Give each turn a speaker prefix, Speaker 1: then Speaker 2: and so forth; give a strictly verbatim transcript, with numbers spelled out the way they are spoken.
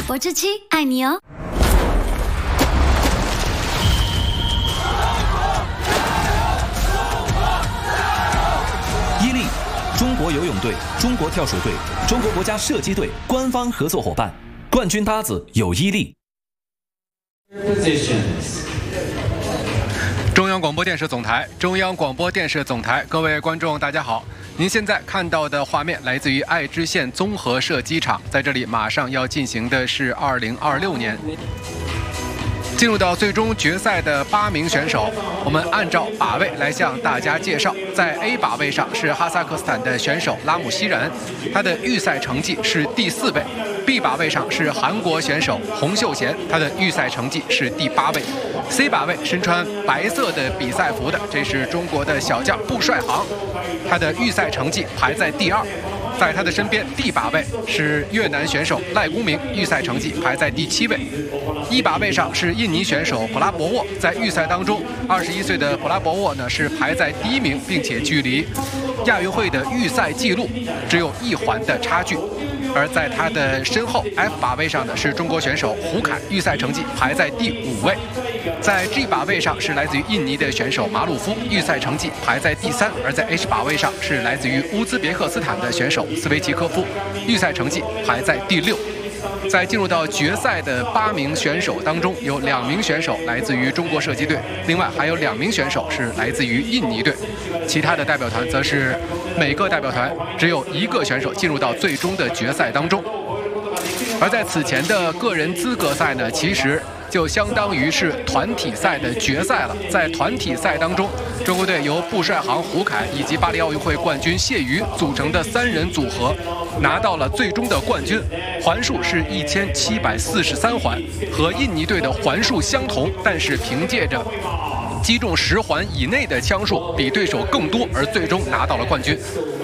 Speaker 1: 博智七爱你哦。
Speaker 2: 伊利，中国游泳队、中国跳水队、中国国家射击队官方合作伙伴，冠军搭子有伊利。
Speaker 3: 中央广播电视总台，中央广播电视总台，各位观众，大家好！您现在看到的画面来自于爱知县综合射击场，在这里马上要进行的是二零二六年。进入到最终决赛的八名选手，我们按照靶位来向大家介绍。在 A 靶位上是哈萨克斯坦的选手拉姆西然，他的预赛成绩是第四位。B 靶位上是韩国选手洪秀贤，他的预赛成绩是第八位。C 靶位身穿白色的比赛服的，这是中国的小将布帅航，他的预赛成绩排在第二。在他的身边 D 靶位是越南选手赖公明，预赛成绩排在第七位。一靶位上是印尼选手普拉博沃，在预赛当中，二十一岁的普拉博沃呢是排在第一名，并且距离亚运会的预赛纪录只有一环的差距。而在他的身后 F 靶位上呢是中国选手胡凯，预赛成绩排在第五位。在 G 靶位上是来自于印尼的选手马鲁夫，预赛成绩排在第三；而在 H 靶位上是来自于乌兹别克斯坦的选手斯维奇科夫，预赛成绩排在第六。在进入到决赛的八名选手当中，有两名选手来自于中国射击队，另外还有两名选手是来自于印尼队，其他的代表团则是每个代表团只有一个选手进入到最终的决赛当中。而在此前的个人资格赛呢，其实就相当于是团体赛的决赛了。在团体赛当中，中国队由布帅航、胡凯以及巴黎奥运会冠军谢瑜组成的三人组合拿到了最终的冠军，环数是一千七百四十三环，和印尼队的环数相同，但是凭借着击中十环以内的枪数比对手更多，而最终拿到了冠军。